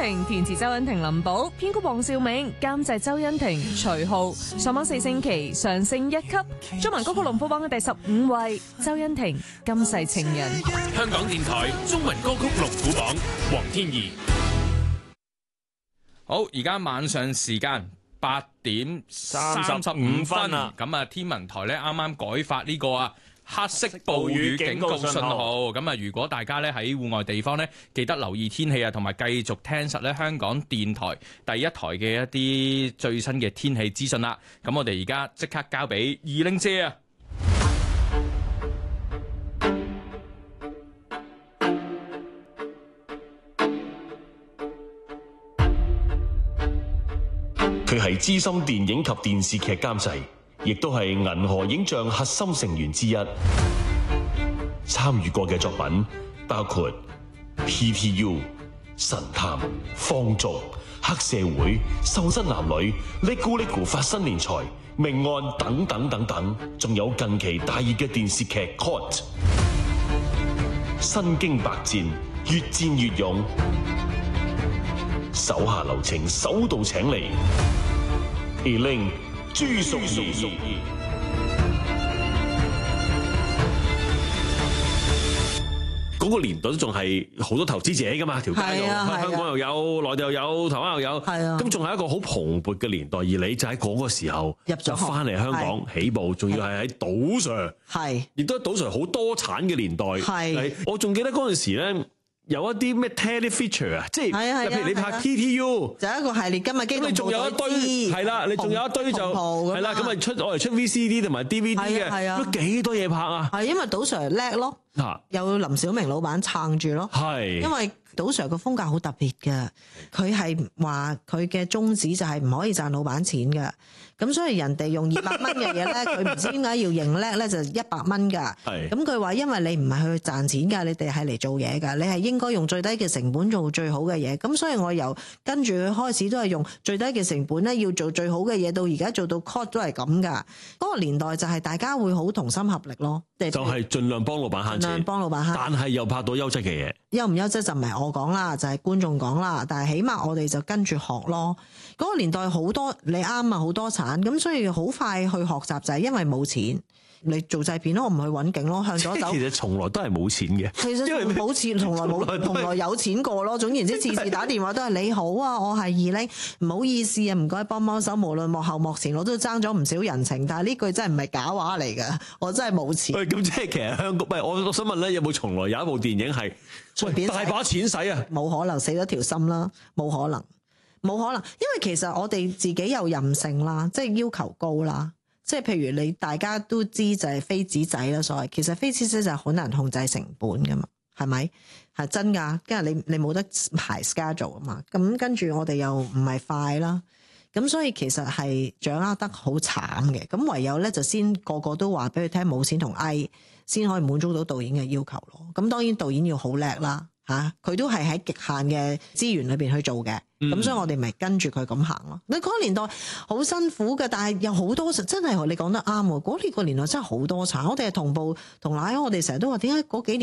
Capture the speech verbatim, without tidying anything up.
婷，填詞周欣婷、林寶，編曲黃兆銘，監製周欣婷、徐浩。上榜四星期，上升一級。中文歌曲龍虎榜嘅第十五位，周欣婷《今世情人》。 香港電台中文歌曲龍虎榜，黃天頤。好，而家晚上時間八點三十五分啊！咁啊，天文台咧啱啱改發呢個啊黑色暴雨警告信號。咁啊，如果大家咧喺戶外地方咧，記得留意天氣啊，同埋繼續聽實咧香港電台第一台嘅一啲最新嘅天氣資訊啦。咁我哋而家即刻交俾二玲姐啊！ 佢係資深電影及電視劇監製，亦都係銀河影像核心成員之一。參與過嘅作品包括 P T U、神探、放逐、黑社會、瘦身男女、嚦咕嚦咕發生連財、命案等等等等，仲有近期大熱嘅電視劇 Caught。身經百戰，越戰越勇，手下留情，手到請嚟。Eileen 朱淑儀，嗰個年代都仲係好多投資者噶嘛，條街度，香港又有，內地又有，台灣又有，咁仲係一個好蓬勃嘅年代。而你就喺嗰個時候入咗翻嚟香港起步，仲要係喺賭 Sir， 係，亦都係賭 Sir 好多產嘅年代。係，我仲記得嗰陣時咧。有一啲咩 tele feature 啊，即係譬如你拍 T T U 就一個系列今日機動部隊，咁你仲有一堆係啦，你仲有一堆就係啦，咁啊出我嚟出 V C D 同埋 D V D 嘅，都幾多嘢拍啊！係因為賭 Sir 叻咯，有林小明老闆撐住咯，係因為賭 Sir 個風格好特別嘅，佢係話佢嘅宗旨就係唔可以賺老闆錢嘅。咁所以人哋用二百蚊嘅嘢咧，佢唔知點解要認叻咧，就一百蚊㗎。咁佢話因為你唔係去賺錢㗎，你哋係嚟做嘢㗎，你係應該用最低嘅成本做最好嘅嘢。咁所以我由跟住佢開始都係用最低嘅成本咧，要做最好嘅嘢，到而家做到 cut 都係咁㗎。嗰、嗰個年代就係大家會好同心合力咯，就係盡量幫老闆慳錢，盡量幫老闆慳，但係又拍到優質嘅嘢。優唔優質就唔係我講啦，就係、係、觀眾講啦。但係起碼我哋就跟住學咯。嗰、嗰個年代好多你啱啊，好多產。咁所以好快去學習就係因為冇錢，你做製片咯，我唔去揾景咯，向左走。其實從來都係冇錢嘅，其實因為冇錢，從來冇，從來有錢過咯。總言之，次次打電話都係你好啊，我係二玲，唔好意思啊，唔該幫幫手。無論幕後幕前，我都爭咗唔少人情，但係呢句真係唔係假話嚟㗎，我真係冇錢。喂，咁即係其實香港，喂，我我想問咧，有冇從來有一部電影係隨便大把錢使啊？冇可能，死咗條心啦，冇可能。冇可能，因為其實我哋自己又任性啦，即係要求高啦，即係譬如你大家都知就係飛紙仔啦，所謂其實飛紙仔就係好難控制成本噶嘛，係咪？係真㗎，跟住你你冇得排 schedule 啊嘛，咁跟住我哋又唔係快啦，咁所以其實係掌握得好慘嘅，咁唯有咧就先個個都話俾佢聽冇錢同翳，先可以滿足到導演嘅要求咯。咁當然導演要好叻啦。嚇，佢都係喺極限嘅資源裏邊去做嘅，咁、嗯、所以我哋咪跟住佢咁行咯。你嗰個年代好辛苦嘅，但係有好多真係你講得啱喎。嗰、那、呢個年代真係好多產，我哋係同步同奶，我哋成日都話點解嗰幾年。